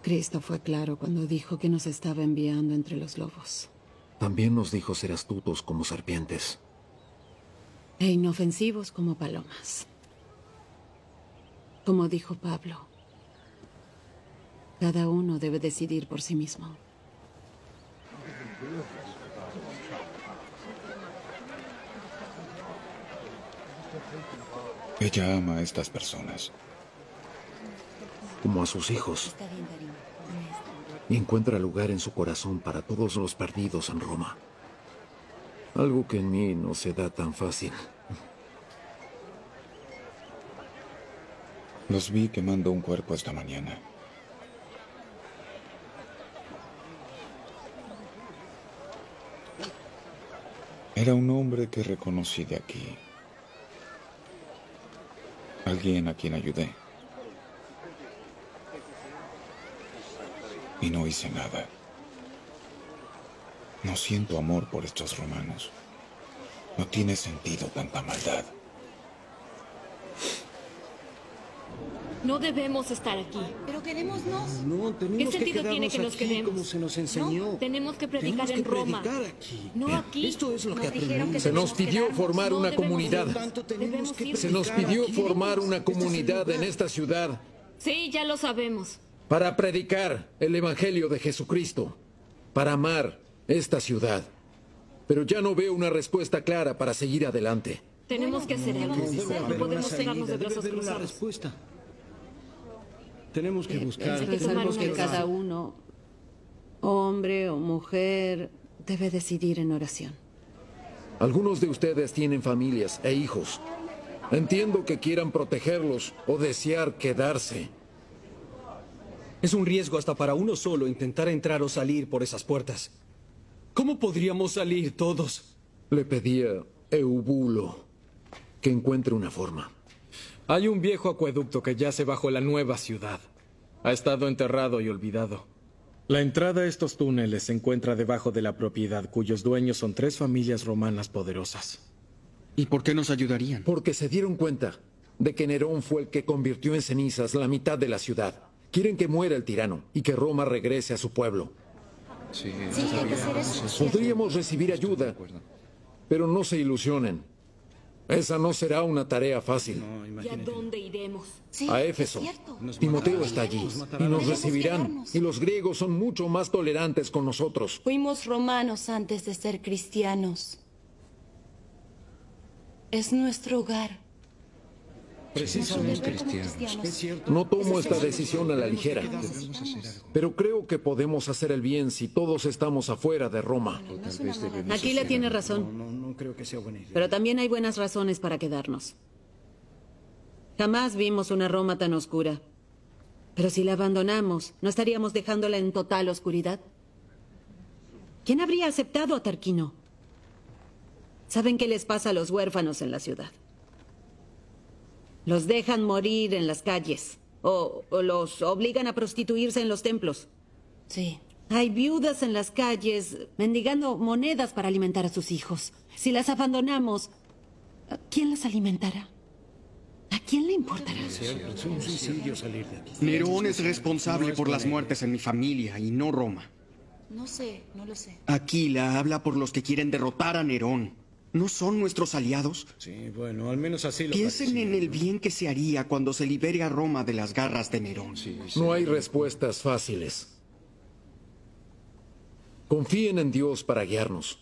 Cristo fue claro cuando dijo que nos estaba enviando entre los lobos. También nos dijo ser astutos como serpientes. E inofensivos como palomas. Como dijo Pablo, cada uno debe decidir por sí mismo. Ella ama a estas personas. Como a sus hijos. Y encuentra lugar en su corazón para todos los perdidos en Roma. Algo que en mí no se da tan fácil. Los vi quemando un cuerpo esta mañana. Era un hombre que reconocí de aquí. Alguien a quien ayudé. Y no hice nada. No siento amor por estos romanos. No tiene sentido tanta maldad. No debemos estar aquí. Pero quedémonos. No, tenemos ¿Qué sentido tiene que nos aquí quedemos? como se nos enseñó. No, tenemos que predicar Tenemos que en Roma. predicar aquí. No aquí. Esto es lo que Nos dijeron aprendimos. que Se nos pidió formar No una debemos comunidad. ir. Tanto tenemos Debemos que ir. Se nos predicar pidió aquí. formar una Este es el comunidad en lugar. esta ciudad Sí, ya lo sabemos. para predicar el Evangelio de Jesucristo, para amar esta ciudad. Pero ya no veo una respuesta clara para seguir adelante. Tenemos que hacer algo. No podemos quedarnos de brazos Debe haber una cruzados. respuesta. Tenemos que buscar. Esto es tomar algo una que decisión. cada uno, hombre o mujer, debe decidir en oración. Algunos de ustedes tienen familias e hijos. Entiendo que quieran protegerlos o desear quedarse. Es un riesgo hasta para uno solo intentar entrar o salir por esas puertas. ¿Cómo podríamos salir todos? Le pedí a Eubulo que encuentre una forma. Hay un viejo acueducto que yace bajo la nueva ciudad. Ha estado enterrado y olvidado. La entrada a estos túneles se encuentra debajo de la propiedad, cuyos dueños son 3 familias romanas poderosas. ¿Y por qué nos ayudarían? Porque se dieron cuenta de que Nerón fue el que convirtió en cenizas la mitad de la ciudad. Quieren que muera el tirano y que Roma regrese a su pueblo. Sí, hay que hacer eso. Podríamos recibir ayuda, pero no se ilusionen. Esa no será una tarea fácil. ¿Y a dónde iremos? Sí, A es Éfeso. cierto. Timoteo está allí y nos recibirán. quedarnos. Y los griegos son mucho más tolerantes con nosotros. Fuimos romanos antes de ser cristianos. Es nuestro hogar. Precisamente. Cristianos. Es cierto. No tomo esta decisión a la ligera, pero creo que podemos hacer el bien si todos estamos afuera de Roma. Aquila tiene razón, No creo que sea buena idea. pero también hay buenas razones para quedarnos. Jamás vimos una Roma tan oscura. Pero si la abandonamos, ¿no estaríamos dejándola en total oscuridad? ¿Quién habría aceptado a Tarquino? ¿Saben qué les pasa a los huérfanos en la ciudad? Los dejan morir en las calles o los obligan a prostituirse en los templos. Sí. Hay viudas en las calles mendigando monedas para alimentar a sus hijos. Si las abandonamos, ¿quién las alimentará? ¿A quién le importará? Es un suicidio salir de aquí. Nerón es responsable por las muertes en mi familia y no Roma. No sé, no lo sé. Aquila habla por los que quieren derrotar a Nerón. ¿No son nuestros aliados? Sí, bueno, al menos así lo Piensen parecía. en el bien que se haría cuando se libere a Roma de las garras de Nerón. No hay respuestas fáciles. Confíen en Dios para guiarnos.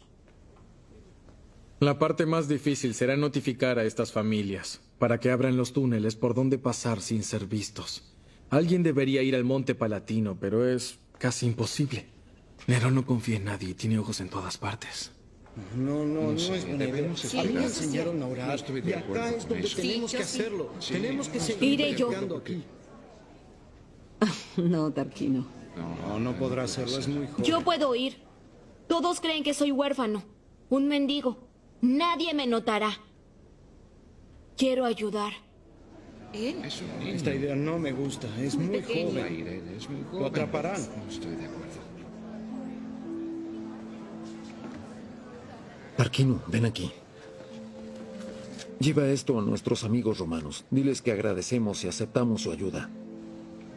La parte más difícil será notificar a estas familias para que abran los túneles por donde pasar sin ser vistos. Alguien debería ir al Monte Palatino, pero es casi imposible. Nerón no confía en nadie y tiene ojos en todas partes. No es buena idea. A mí me enseñaron a orar. No estoy de Y acuerdo acá es con donde eso. tenemos Sí, que yo sí. hacerlo. Tenemos que seguir Iré yo. predicando aquí. No, Tarquino. No podrá hacerlo, es muy joven. Yo puedo ir. Todos creen que soy huérfano, un mendigo. Nadie me notará. Quiero ayudar. ¿Él? Es un niño. Esta idea no me gusta, es muy joven. Aire, es muy joven. Lo atraparán. No estoy de acuerdo. Tarquino, ven aquí. Lleva esto a nuestros amigos romanos. Diles que agradecemos y aceptamos su ayuda.